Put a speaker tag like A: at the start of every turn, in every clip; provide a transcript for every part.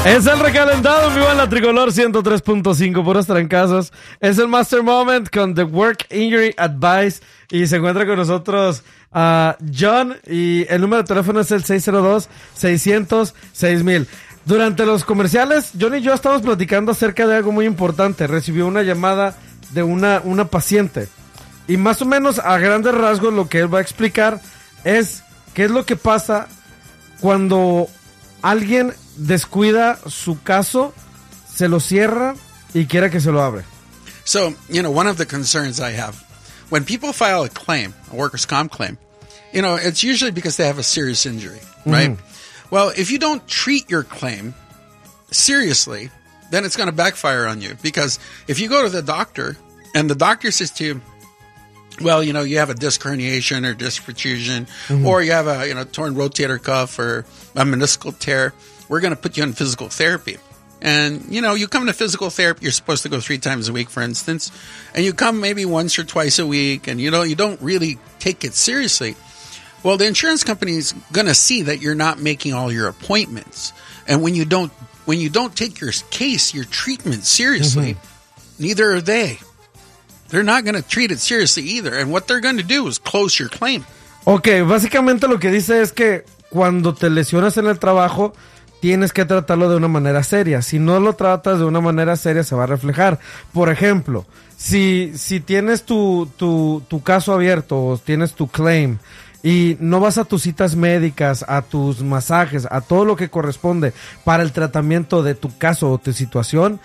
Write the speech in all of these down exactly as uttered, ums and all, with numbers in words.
A: Es el recalentado en vivo en la Tricolor ciento tres punto cinco, puros trancazos. Es el Master Moment con The Work Injury Advice. Y se encuentra con nosotros uh, John. Y el número de teléfono es el seis cero dos, seiscientos, seis mil. Durante los comerciales, John y yo estamos platicando acerca de algo muy importante. Recibió una llamada de una, una paciente. Y más o menos a grandes rasgos lo que él va a explicar es qué es lo que pasa cuando alguien descuida su caso, se lo cierra y quiere que se lo abre.
B: So, you know, one of the concerns I have, when people file a claim, a workers' comp claim, you know, it's usually because they have a serious injury, right? Mm-hmm. Well, if you don't treat your claim seriously, then it's going to backfire on you. Because if you go to the doctor and the doctor says to you, well, you know, you have a disc herniation or disc protrusion, mm-hmm. or you have a, you know, torn rotator cuff or a meniscal tear, we're going to put you in physical therapy. And, you know, you come to physical therapy, you're supposed to go three times a week, for instance, and you come maybe once or twice a week, and, you know, you don't really take it seriously. Well, the insurance company is going to see that you're not making all your appointments. And when you don't, when you don't take your case, your treatment seriously, mm-hmm. neither are they. They're not going to treat it seriously either. And what they're going to do is close your claim.
A: Ok, básicamente lo que dice es que cuando te lesionas en el trabajo, tienes que tratarlo de una manera seria. Si no lo tratas de una manera seria, se va a reflejar. Por ejemplo, si, si tienes tu, tu, tu caso abierto o tienes tu claim y no vas a tus citas médicas, a tus masajes, a todo lo que corresponde para el tratamiento de tu caso o tu situación,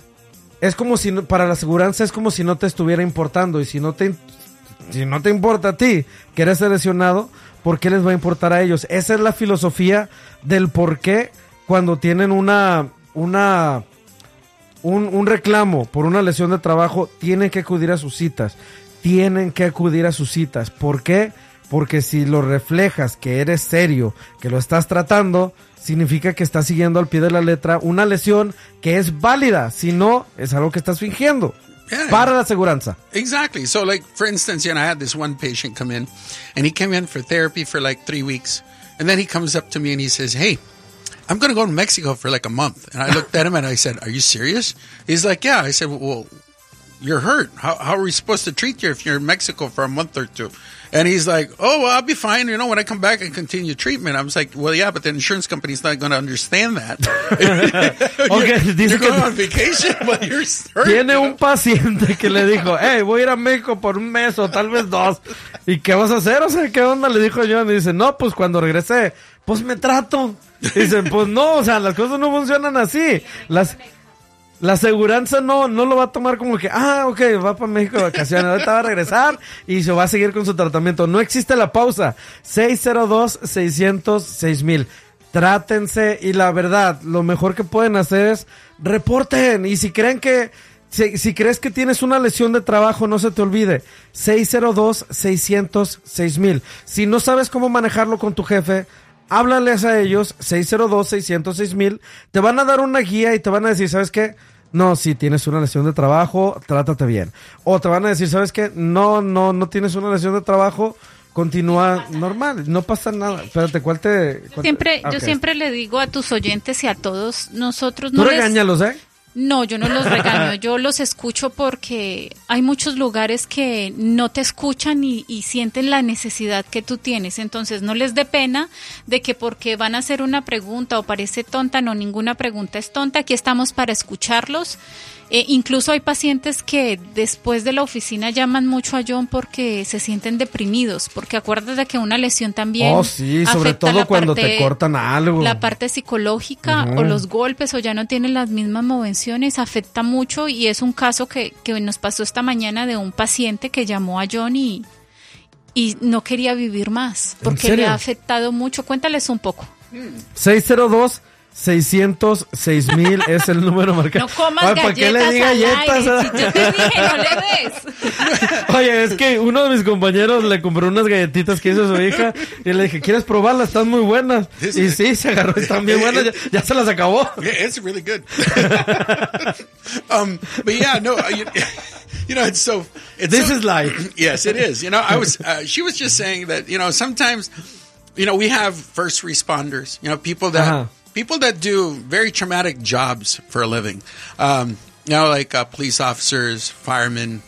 A: es como si, para la aseguranza es como si no te estuviera importando. Y si no te, si no te importa a ti que eres lesionado, ¿por qué les va a importar a ellos? Esa es la filosofía del por qué cuando tienen una, una, un, un reclamo por una lesión de trabajo, tienen que acudir a sus citas. Tienen que acudir a sus citas. ¿Por qué? Porque si lo reflejas que eres serio, que lo estás tratando, significa que estás siguiendo al pie de la letra una lesión que es válida. Si no, es algo que estás fingiendo. Yeah. Para la aseguranza.
B: Exactly. So, like, for instance, you know, I had this one patient come in, and he came in for therapy for like three weeks. And then he comes up to me and he says, hey, I'm going to go to Mexico for like a month. And I looked at him and I said, are you serious? He's like, yeah. I said, well, you're hurt. How, how are we supposed to treat you if you're in Mexico for a month or two? And he's like, oh, well, I'll be fine. You know, when I come back and continue treatment. I was like, well, yeah, but the insurance company's not going to understand that.
A: Okay,
B: you're,
A: dice
B: you're
A: que
B: going on vacation, but you're hurt.
A: Tiene un paciente que le dijo, hey, voy a ir a México por un mes o tal vez dos. ¿Y qué vas a hacer? O sea, ¿qué onda? Le dijo John. Y dice, no, pues cuando regrese, pues me trato. Dicen, pues no, o sea, las cosas no funcionan así. Las... La aseguranza no, no lo va a tomar como que, ah, ok, va para México de vacaciones, ahorita va a regresar y se va a seguir con su tratamiento. No existe la pausa. seis cero dos, seiscientos, seis mil. Trátense y la verdad, lo mejor que pueden hacer es reporten. Y si creen que, si, si crees que tienes una lesión de trabajo, no se te olvide. seis cero dos, seiscientos, seis mil. Si no sabes cómo manejarlo con tu jefe, háblales a ellos, seis cero dos, seiscientos, seis mil, te van a dar una guía y te van a decir, ¿sabes qué? No, si tienes una lesión de trabajo, trátate bien. O te van a decir, ¿sabes qué? No, no, no tienes una lesión de trabajo, continúa normal, no pasa nada. Espérate, ¿cuál te...? Cuál
C: siempre,
A: te... Okay.
C: Yo siempre le digo a tus oyentes y a todos nosotros...
A: Tú
C: no
A: regáñalos,
C: les...
A: ¿eh?
C: No, yo no los regaño, yo los escucho porque hay muchos lugares que no te escuchan y, y sienten la necesidad que tú tienes, entonces no les dé pena de que porque van a hacer una pregunta o parece tonta, no, ninguna pregunta es tonta, aquí estamos para escucharlos. Eh, incluso hay pacientes que después de la oficina llaman mucho a John porque se sienten deprimidos, porque acuérdate que una lesión también
A: oh, sí, sobre
C: afecta
A: todo
C: la
A: cuando
C: parte,
A: te cortan algo.
C: La parte psicológica uh-huh. o los golpes o ya no tienen las mismas movenciones, afecta mucho y es un caso que, que nos pasó esta mañana de un paciente que llamó a John y, y no quería vivir más porque le ha afectado mucho. Cuéntales un poco.
A: seis cero dos, seiscientos, seis mil es el número marcado.
C: No comas
A: Ay,
C: galletas
A: ¿para qué le di galletas?
C: Si yo te dije, no le des.
A: Oye, es que uno de mis compañeros le compró unas galletitas que hizo su hija y le dije, ¿quieres probarlas? Están muy buenas. Y sí, se agarró, están bien buenas, ya, ya se las acabó.
B: Yeah, it's really good. um, but yeah, no, you, you know, it's so... It's
A: This
B: so,
A: is life.
B: Yes, it is. You know, I was, uh, she was just saying that, you know, sometimes, you know, we have first responders, you know, people that... Uh-huh. people that do very traumatic jobs for a living, um, you know, like uh, police officers, firemen,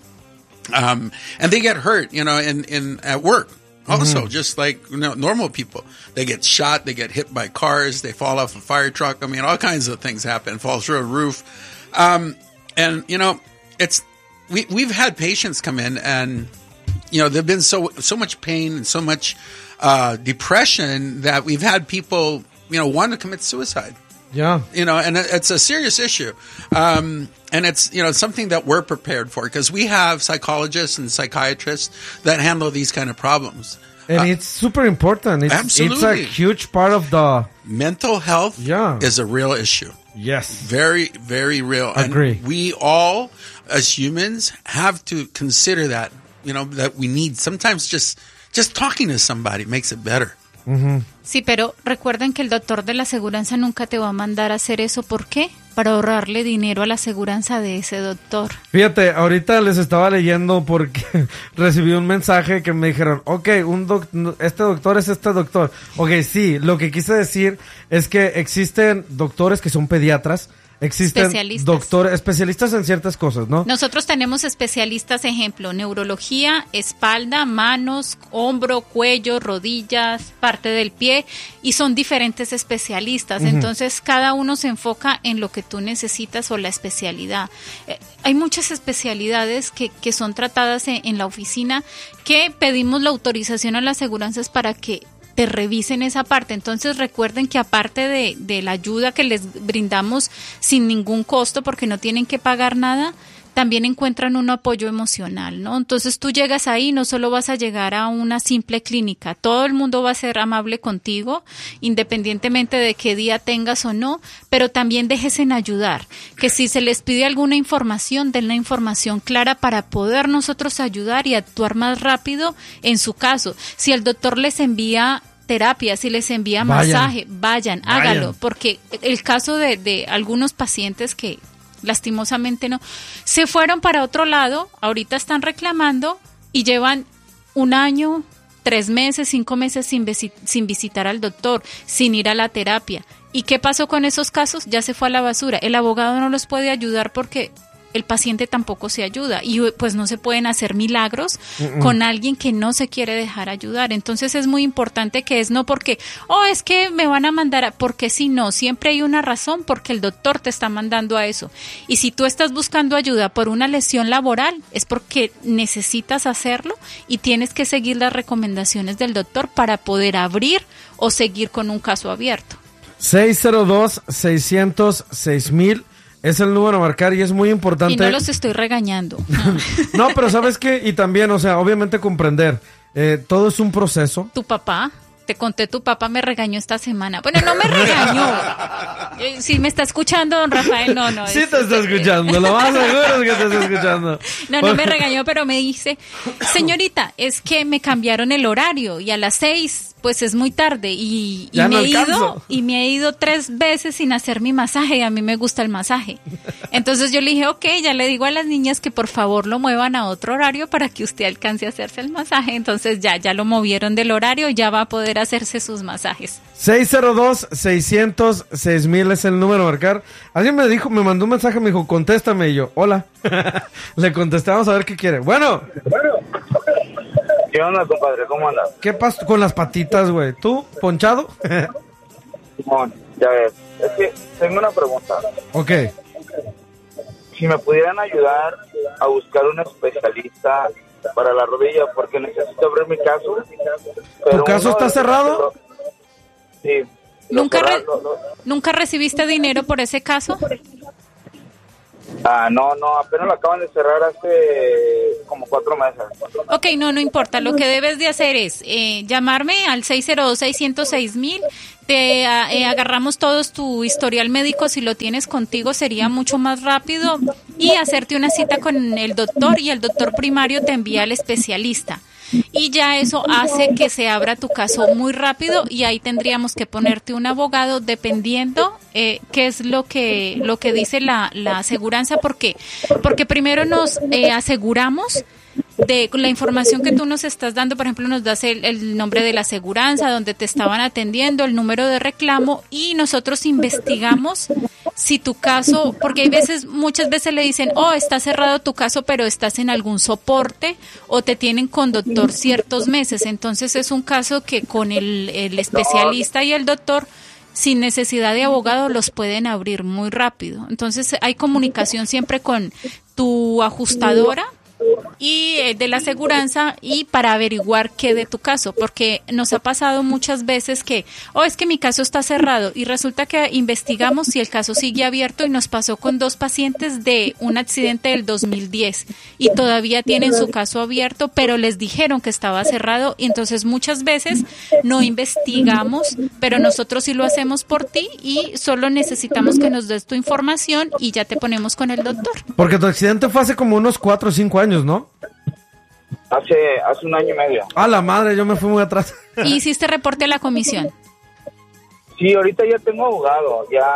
B: um, and they get hurt, you know, in, in at work. Also, mm-hmm. just like you know, normal people, they get shot, they get hit by cars, they fall off a fire truck. I mean, all kinds of things happen. Fall through a roof, um, and you know, it's we we've had patients come in, and you know, there've been so so much pain and so much uh, depression that we've had people, you know, want to commit suicide.
A: Yeah,
B: you know, and it's a serious issue, um, and it's you know something that we're prepared for because we have psychologists and psychiatrists that handle these kind of problems.
A: And
B: uh,
A: it's super important. It's,
B: absolutely,
A: it's a huge part of the
B: mental health.
A: Yeah.
B: Is a real issue.
A: Yes,
B: very, very real.
A: Agree.
B: And we all, as humans, have to consider that. You know that we need sometimes just just talking to somebody makes it better.
A: Mm-hmm.
C: Sí, pero recuerden que el doctor de la aseguranza nunca te va a mandar a hacer eso. ¿Por qué? Para ahorrarle dinero a la aseguranza de ese doctor.
A: Fíjate, ahorita les estaba leyendo porque recibí un mensaje que me dijeron, ok, un doc- este doctor es este doctor. Ok, sí, lo que quise decir es que existen doctores que son pediatras, existen
C: especialistas.
A: doctores, especialistas en ciertas cosas, ¿no?
C: Nosotros tenemos especialistas, ejemplo, neurología, espalda, manos, hombro, cuello, rodillas, parte del pie, y son diferentes especialistas. Uh-huh. Entonces, cada uno se enfoca en lo que tú necesitas o la especialidad. Eh, hay muchas especialidades que, que son tratadas en, en la oficina que pedimos la autorización a las aseguranzas para que te revisen esa parte. Entonces recuerden que aparte de, de la ayuda que les brindamos sin ningún costo porque no tienen que pagar nada, también encuentran un apoyo emocional, ¿no? Entonces tú llegas ahí, no solo vas a llegar a una simple clínica, todo el mundo va a ser amable contigo, independientemente de qué día tengas o no, pero también dejes en ayudar, que si se les pide alguna información, den la información clara para poder nosotros ayudar y actuar más rápido en su caso. Si el doctor les envía terapia, si les envía
A: vayan.
C: masaje, vayan,
A: vayan,
C: hágalo, porque el caso de, de algunos pacientes que lastimosamente no, se fueron para otro lado, ahorita están reclamando y llevan un año, tres meses, cinco meses sin, visi- sin visitar al doctor, sin ir a la terapia. ¿Y qué pasó con esos casos? Ya se fue a la basura. El abogado no los puede ayudar porque el paciente tampoco se ayuda y pues no se pueden hacer milagros uh-uh. con alguien que no se quiere dejar ayudar. Entonces es muy importante que es no porque, oh, es que me van a mandar, a... porque si no, siempre hay una razón porque el doctor te está mandando a eso. Y si tú estás buscando ayuda por una lesión laboral, es porque necesitas hacerlo y tienes que seguir las recomendaciones del doctor para poder abrir o seguir con un caso abierto.
A: seis cero dos, seis cero cero, seis mil es el número a marcar y es muy importante.
C: Y no los estoy regañando.
A: No, pero ¿sabes qué? Y también, o sea, obviamente comprender, eh, todo es un proceso.
C: Tu papá, te conté, tu papá me regañó esta semana. Bueno, no me regañó. Si me está escuchando, don Rafael, no, no.
A: Sí
C: es,
A: te está escuchando, lo más seguro es que te está escuchando.
C: No, no me regañó, pero me dice, señorita, es que me cambiaron el horario y a las seis pues es muy tarde y, y me
A: no
C: he ido
A: alcanzo.
C: y me he ido tres veces sin hacer mi masaje y a mí me gusta el masaje. Entonces yo le dije, ok, ya le digo a las niñas que por favor lo muevan a otro horario para que usted alcance a hacerse el masaje. Entonces ya, ya lo movieron del horario, ya va a poder hacerse sus masajes.
A: seis cero dos, seis cero cero, seis mil es el número a marcar. Alguien me dijo, me mandó un mensaje, me dijo, contéstame, y yo, hola. Le contesté, vamos a ver qué quiere. Bueno.
D: ¿Qué onda, compadre? ¿Cómo andas?
A: ¿Qué pasa con las patitas, güey? ¿Tú, ponchado?
D: Simón, ya ves. Es que tengo una pregunta.
A: Ok.
D: Si me pudieran ayudar a buscar un especialista para la rodilla, porque necesito abrir mi caso.
A: ¿Tu caso está cerrado?
D: Sí.
C: ¿Nunca, re-
D: cerrado, lo, lo...
C: ¿Nunca recibiste dinero por ese caso?
D: Ah, no, no, apenas lo acaban de cerrar hace como cuatro meses.
C: Ok, no, no importa. Lo que debes de hacer es eh, llamarme al seis cero dos, seis cero seis mil. Te eh, agarramos todos tu historial médico. Si lo tienes contigo sería mucho más rápido. Y hacerte una cita con el doctor y el doctor primario te envía al especialista. Y ya eso hace que se abra tu caso muy rápido y ahí tendríamos que ponerte un abogado dependiendo eh, qué es lo que lo que dice la, la aseguranza. ¿Por qué? Porque primero nos eh, aseguramos de la información que tú nos estás dando, por ejemplo, nos das el, el nombre de la aseguranza, donde te estaban atendiendo, el número de reclamo, y nosotros investigamos si tu caso, porque hay veces, muchas veces le dicen, oh, está cerrado tu caso, pero estás en algún soporte o te tienen con doctor ciertos meses. Entonces es un caso que con el, el especialista y el doctor, sin necesidad de abogado, los pueden abrir muy rápido. Entonces hay comunicación siempre con tu ajustadora y eh, de la aseguranza, y para averiguar qué de tu caso, porque nos ha pasado muchas veces que, oh, es que mi caso está cerrado, y resulta que investigamos si el caso sigue abierto, y nos pasó con dos pacientes de un accidente del dos mil diez y todavía tienen su caso abierto, pero les dijeron que estaba cerrado, y entonces muchas veces no investigamos, pero nosotros sí lo hacemos por ti y solo necesitamos que nos des tu información y ya te ponemos con el doctor.
A: Porque tu accidente fue hace como unos cuatro o cinco años, ¿no?
D: Hace, hace un año y medio.
A: A la madre, yo me fui muy atrás.
C: ¿Y hiciste reporte a la comisión?
D: Sí, ahorita ya tengo abogado. Ya,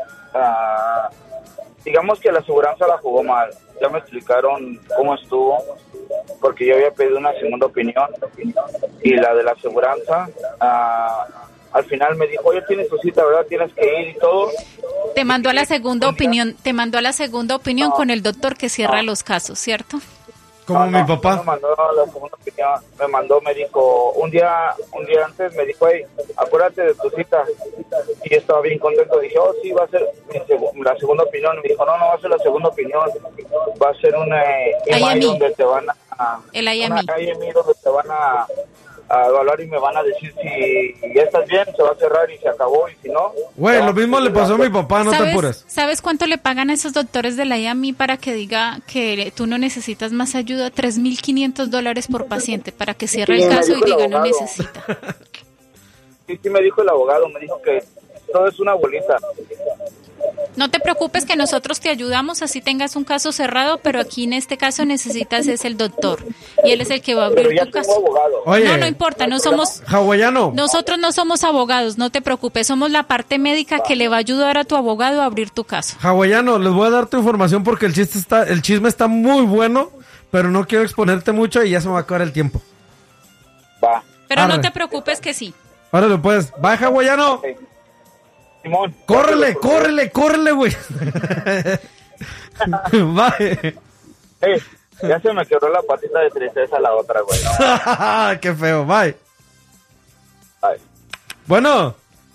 D: uh, digamos que la aseguranza la jugó mal. Ya me explicaron cómo estuvo, porque yo había pedido una segunda opinión. Y la de la aseguranza, uh, al final me dijo, oye, tienes tu cita, ¿verdad? Tienes que ir y todo.
C: Te mandó a la segunda opinión, te mandó a la segunda opinión no, con el doctor que cierra no. los casos, ¿cierto?
A: Como
D: no,
A: mi papá.
D: No me mandó la segunda opinión, me mandó, me dijo, un día un día antes me dijo, hey, acuérdate de tu cita. Y yo estaba bien contento, dije, oh, sí, va a ser mi seg- la segunda opinión. Me dijo, no, no va a ser la segunda opinión, va a ser una I M I donde te van a...
C: El I M I.
D: Una I M I donde te van a... a evaluar y me van a decir si ya estás bien, se va a cerrar y se acabó, y si no...
A: Güey, lo mismo le pasó a mi papá, no te apures.
C: ¿Sabes cuánto le pagan a esos doctores de la I M I para que diga que tú no necesitas más ayuda? tres mil quinientos dólares por paciente para que cierre sí, el caso y diga el no necesita.
D: Sí, sí me dijo el abogado, me dijo que todo es una bolita.
C: No te preocupes que nosotros te ayudamos así tengas un caso cerrado, pero aquí en este caso necesitas es el doctor y él es el que va a abrir tu caso.
A: Oye,
C: no, no importa, no somos
A: hawaiano.
C: Nosotros no somos abogados, no te preocupes, somos la parte médica que le va a ayudar a tu abogado a abrir tu caso.
A: Hawaiano, les voy a dar tu información porque el chiste está, el chisme está muy bueno, pero no quiero exponerte mucho y ya se me va a acabar el tiempo.
D: Va.
C: Pero
A: Arre.
C: No te preocupes que sí.
A: Órale, pues, va hawaiano. Okay.
D: Simón.
A: Córrele, córrele, córrele, güey. Bye.
D: Hey, ya se me quebró la patita de tristeza la otra, güey. No.
A: Qué feo, bye.
D: Bye.
A: Bueno.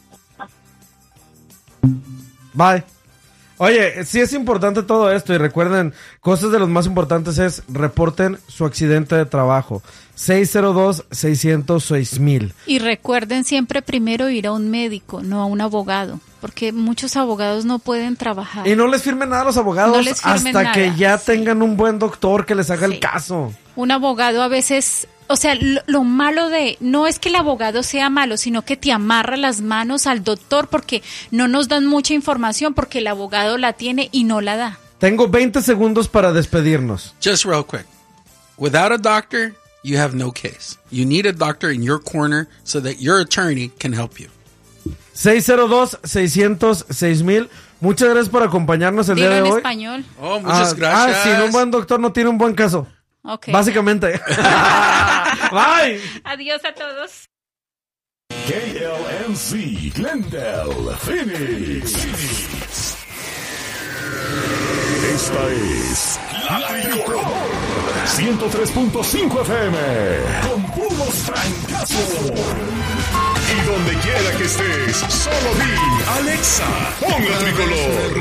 A: Bye. Oye, sí es importante todo esto y recuerden, cosas de los más importantes es reporten su accidente de trabajo. seis cero dos, seis cero cero, seis mil.
C: Y recuerden siempre primero ir a un médico, no a un abogado, porque muchos abogados no pueden trabajar.
A: Y no les firmen nada a los abogados
C: no les firmen
A: hasta
C: nada.
A: que ya
C: sí.
A: tengan un buen doctor que les haga
C: sí.
A: el caso.
C: Un abogado a veces... O sea, lo, lo malo de, no es que el abogado sea malo, sino que te amarra las manos al doctor porque no nos dan mucha información porque el abogado la tiene y no la da.
A: Tengo veinte segundos para despedirnos.
B: Just real quick. Without a doctor, you have no case. You need a doctor in your corner so that your attorney can help you.
A: seis cero dos, seis cero cero, seis mil. Muchas gracias por acompañarnos el
C: Dilo
A: día de
C: en
A: hoy.
C: español.
B: Oh, muchas
A: ah,
B: gracias.
A: Ah, sin un buen doctor no tiene un buen caso.
C: Okay.
A: Básicamente. Bye.
C: Adiós a todos.
E: K L M C, Glendale, Phoenix. Phoenix. Esta es la mejor. ciento tres punto cinco F M. Con puros francazos. Y donde quiera que estés, solo di Alexa, ponga tricolor.